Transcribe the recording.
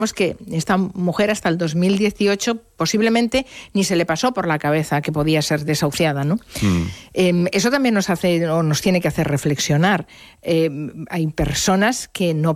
que esta mujer hasta el 2018 posiblemente ni se le pasó por la cabeza que podía ser desahuciada, ¿no? Eso también nos tiene que hacer reflexionar. Hay personas que no